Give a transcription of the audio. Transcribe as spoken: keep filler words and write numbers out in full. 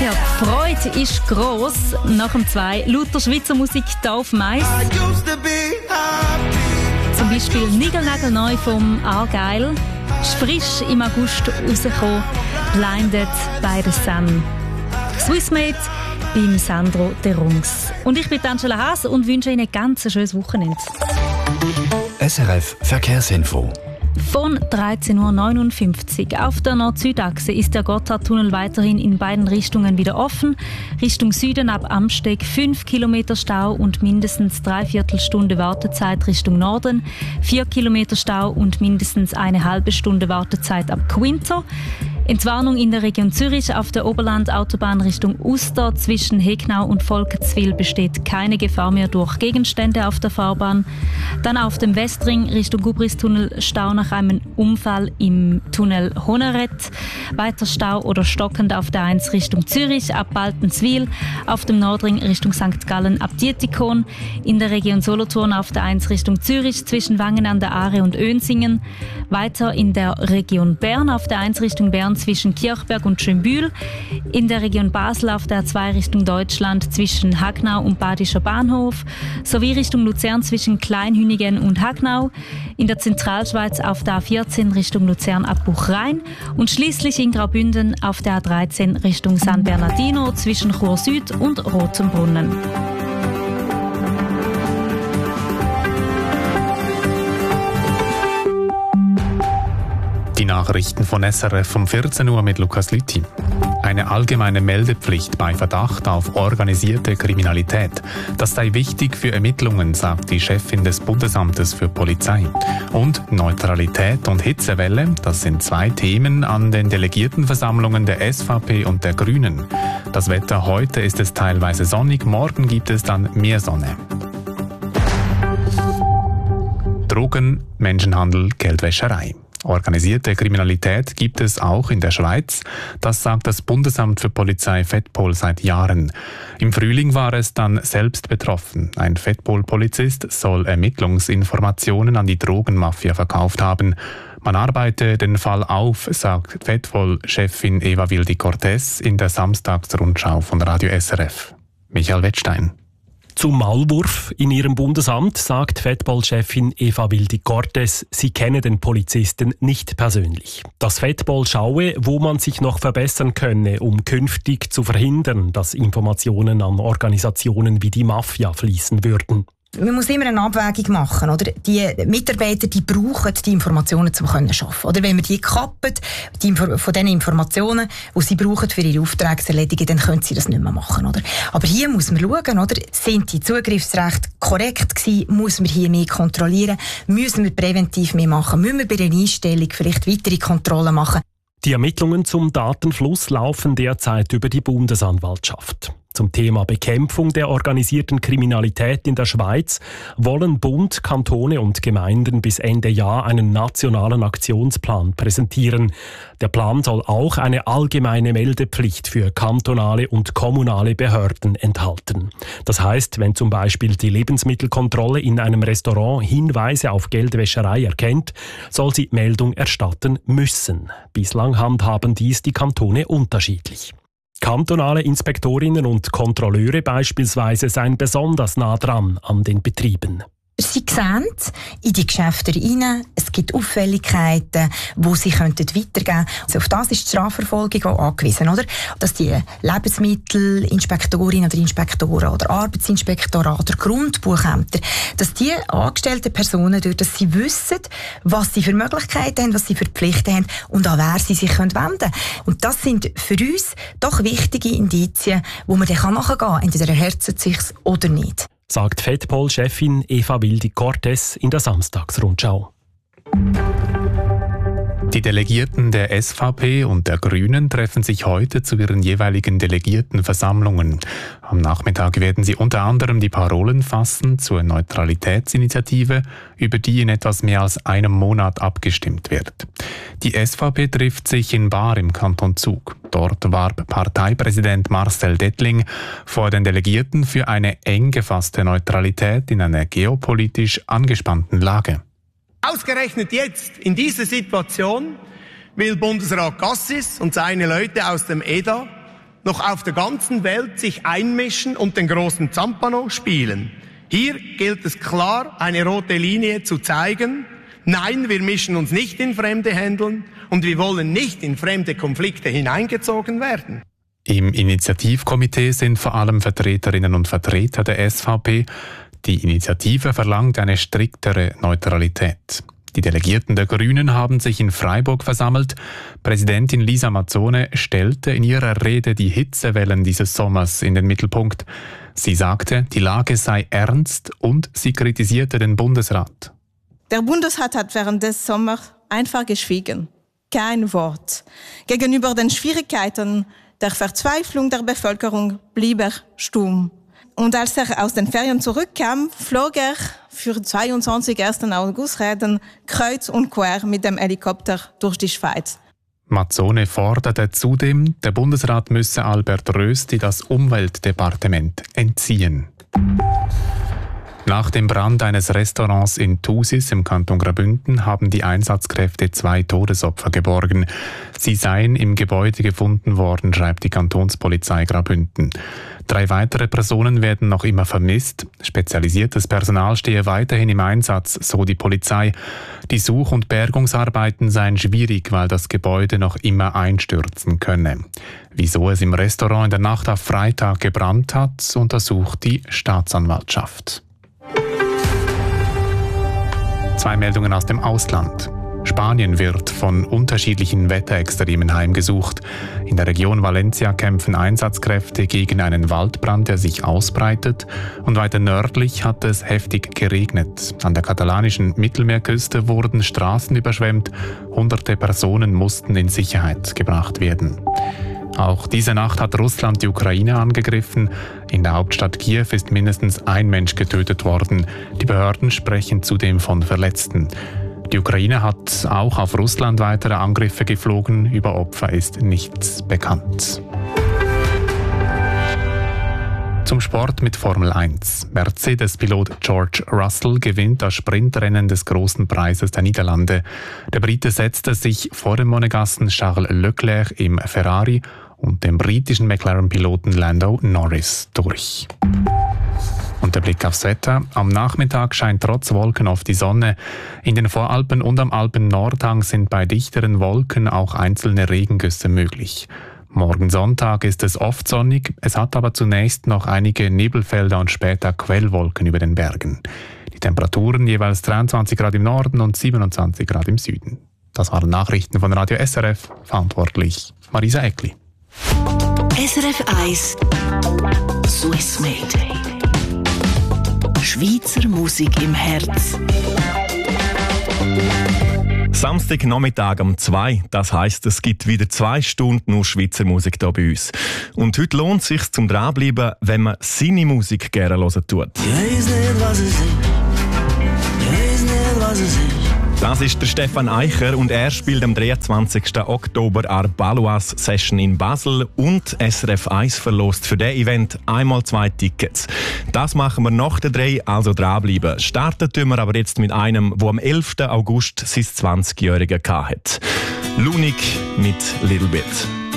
Ja, die Freude ist gross. Nach dem zwei lauter Schweizer Musik hier auf Mais. Zum Beispiel Nigelnagelneu vom Argyle. Ist frisch im August rausgekommen. Blinded by the Sun. Swissmade beim Sandro De Rungs. Und ich bin Angela Haas und wünsche Ihnen ein ganz schönes Wochenende. S R F Verkehrsinfo. Von dreizehn Uhr neunundfünfzig auf der Nord-Süd-Achse ist der Gotthardtunnel weiterhin in beiden Richtungen wieder offen. Richtung Süden ab Amsteg fünf Kilometer Stau und mindestens dreiviertel Stunde Wartezeit Richtung Norden, vier Kilometer Stau und mindestens eine halbe Stunde Wartezeit ab Quinto. Entwarnung in der Region Zürich auf der Oberland-Autobahn Richtung Uster. Zwischen Hegnau und Volkenswil besteht keine Gefahr mehr durch Gegenstände auf der Fahrbahn. Dann auf dem Westring Richtung Gubristunnel Stau nach einem Unfall im Tunnel Honeret. Weiter Stau oder stockend auf der eins Richtung Zürich ab Baltenswil. Auf dem Nordring Richtung Sankt Gallen ab Dietikon. In der Region Solothurn auf der eins Richtung Zürich zwischen Wangen an der Aare und Önsingen. Weiter in der Region Bern auf der eins Richtung Bern zwischen Kirchberg und Schönbühl, in der Region Basel auf der A zwei Richtung Deutschland zwischen Hagnau und Badischer Bahnhof, sowie Richtung Luzern zwischen Kleinhünigen und Hagnau, in der Zentralschweiz auf der A vierzehn Richtung Luzern ab Buchrhein und schließlich in Graubünden auf der A dreizehn Richtung San Bernardino zwischen Chur Süd und Rotenbrunnen. Die Nachrichten von S R F um vierzehn Uhr mit Lukas Lüthi. Eine allgemeine Meldepflicht bei Verdacht auf organisierte Kriminalität. Das sei wichtig für Ermittlungen, sagt die Chefin des Bundesamtes für Polizei. Und Neutralität und Hitzewelle, das sind zwei Themen an den Delegiertenversammlungen der S V P und der Grünen. Das Wetter heute ist es teilweise sonnig, morgen gibt es dann mehr Sonne. Drogen, Menschenhandel, Geldwäscherei. Organisierte Kriminalität gibt es auch in der Schweiz. Das sagt das Bundesamt für Polizei Fettpol seit Jahren. Im Frühling war es dann selbst betroffen. Ein Fettpol-Polizist soll Ermittlungsinformationen an die Drogenmafia verkauft haben. Man arbeite den Fall auf, sagt Fettpol-Chefin Eva Wildi-Cortez in der Samstagsrundschau von Radio S R F. Michael Wettstein. Zum Maulwurf in ihrem Bundesamt sagt Fettpol-Chefin Eva Wildi-Cortez, sie kenne den Polizisten nicht persönlich. Das Fettpol schaue, wo man sich noch verbessern könne, um künftig zu verhindern, dass Informationen an Organisationen wie die Mafia fließen würden. Man muss immer eine Abwägung machen, oder? Die Mitarbeiter, die brauchen die Informationen, um zu arbeiten. Oder wenn wir die kappen, die von den Informationen, die sie brauchen für ihre Aufträge zu erledigen, dann können sie das nicht mehr machen, oder? Aber hier muss man schauen, oder? Sind die Zugriffsrechte korrekt gewesen? Muss man hier mehr kontrollieren? Müssen wir präventiv mehr machen? Müssen wir bei der Einstellung vielleicht weitere Kontrollen machen? Die Ermittlungen zum Datenfluss laufen derzeit über die Bundesanwaltschaft. Zum Thema Bekämpfung der organisierten Kriminalität in der Schweiz wollen Bund, Kantone und Gemeinden bis Ende Jahr einen nationalen Aktionsplan präsentieren. Der Plan soll auch eine allgemeine Meldepflicht für kantonale und kommunale Behörden enthalten. Das heißt, wenn zum Beispiel die Lebensmittelkontrolle in einem Restaurant Hinweise auf Geldwäscherei erkennt, soll sie Meldung erstatten müssen. Bislang handhaben dies die Kantone unterschiedlich. Kantonale Inspektorinnen und Kontrolleure beispielsweise seien besonders nah dran an den Betrieben. Sie sehen in die Geschäfte rein, es gibt Auffälligkeiten, die sie weitergeben könnten. Also auf das ist die Strafverfolgung auch angewiesen, oder? Dass die Lebensmittelinspektorinnen oder Inspektoren oder Arbeitsinspektoren oder Grundbuchämter, dass die angestellten Personen, durch dass sie wissen, was sie für Möglichkeiten haben, was sie für Pflichten haben und an wer sie sich wenden können. Und das sind für uns doch wichtige Indizien, wo man dann nachgehen kann. Entweder erhärtet es sich oder nicht. Sagt Fettpol-Chefin Eva Wildi-Cortez in der Samstagsrundschau. Die Delegierten der S V P und der Grünen treffen sich heute zu ihren jeweiligen Delegiertenversammlungen. Am Nachmittag werden sie unter anderem die Parolen fassen zur Neutralitätsinitiative, über die in etwas mehr als einem Monat abgestimmt wird. Die S V P trifft sich in Baar im Kanton Zug. Dort warb Parteipräsident Marcel Dettling vor den Delegierten für eine eng gefasste Neutralität in einer geopolitisch angespannten Lage. Ausgerechnet jetzt, in dieser Situation, will Bundesrat Cassis und seine Leute aus dem E D A noch auf der ganzen Welt sich einmischen und den großen Zampano spielen. Hier gilt es klar, eine rote Linie zu zeigen. Nein, wir mischen uns nicht in fremde Händeln und wir wollen nicht in fremde Konflikte hineingezogen werden. Im Initiativkomitee sind vor allem Vertreterinnen und Vertreter der S V P. Die Initiative verlangt eine striktere Neutralität. Die Delegierten der Grünen haben sich in Freiburg versammelt. Präsidentin Lisa Mazzone stellte in ihrer Rede die Hitzewellen dieses Sommers in den Mittelpunkt. Sie sagte, die Lage sei ernst und sie kritisierte den Bundesrat. Der Bundesrat hat während des Sommers einfach geschwiegen. Kein Wort. Gegenüber den Schwierigkeiten der Verzweiflung der Bevölkerung blieb er stumm. Und als er aus den Ferien zurückkam, flog er für zweiundzwanzig ersten August Reden kreuz und quer mit dem Helikopter durch die Schweiz. Mazzone forderte zudem, der Bundesrat müsse Albert Rösti das Umweltdepartement entziehen. Nach dem Brand eines Restaurants in Thusis im Kanton Graubünden haben die Einsatzkräfte zwei Todesopfer geborgen. Sie seien im Gebäude gefunden worden, schreibt die Kantonspolizei Graubünden. Drei weitere Personen werden noch immer vermisst. Spezialisiertes Personal stehe weiterhin im Einsatz, so die Polizei. Die Such- und Bergungsarbeiten seien schwierig, weil das Gebäude noch immer einstürzen könne. Wieso es im Restaurant in der Nacht auf Freitag gebrannt hat, untersucht die Staatsanwaltschaft. Zwei Meldungen aus dem Ausland. Spanien wird von unterschiedlichen Wetterextremen heimgesucht. In der Region Valencia kämpfen Einsatzkräfte gegen einen Waldbrand, der sich ausbreitet. Und weiter nördlich hat es heftig geregnet. An der katalanischen Mittelmeerküste wurden Straßen überschwemmt. Hunderte Personen mussten in Sicherheit gebracht werden. Auch diese Nacht hat Russland die Ukraine angegriffen. In der Hauptstadt Kiew ist mindestens ein Mensch getötet worden. Die Behörden sprechen zudem von Verletzten. Die Ukraine hat auch auf Russland weitere Angriffe geflogen. Über Opfer ist nichts bekannt. Zum Sport mit Formel eins. Mercedes-Pilot George Russell gewinnt das Sprintrennen des Großen Preises der Niederlande. Der Brite setzte sich vor dem Monegassen Charles Leclerc im Ferrari und dem britischen McLaren-Piloten Lando Norris durch. Und der Blick aufs Wetter. Am Nachmittag scheint trotz Wolken oft die Sonne. In den Voralpen und am Alpen-Nordhang sind bei dichteren Wolken auch einzelne Regengüsse möglich. Morgen Sonntag ist es oft sonnig, es hat aber zunächst noch einige Nebelfelder und später Quellwolken über den Bergen. Die Temperaturen jeweils dreiundzwanzig Grad im Norden und siebenundzwanzig Grad im Süden. Das waren Nachrichten von Radio S R F, verantwortlich Marisa Eckli. S R F eins Swissmade. Schweizer Musik im Herz. Samstagnachmittag um zwei, das heisst, es gibt wieder zwei Stunden nur Schweizer Musik hier bei uns. Und heute lohnt es sich zum Dranbleiben, wenn man seine Musik gerne hören tut. Ich weiss nicht, was es ist. Ich weiss nicht, was es ist. Das ist der Stefan Eicher und er spielt am dreiundzwanzigsten Oktober an der Baloise Session in Basel und S R F eins verlost für dieses Event einmal zwei Tickets. Das machen wir nach der drei, also dranbleiben. Starten tun wir aber jetzt mit einem, der am elften August sein zwanzigjähriges hatte. Lunik mit Little Bit.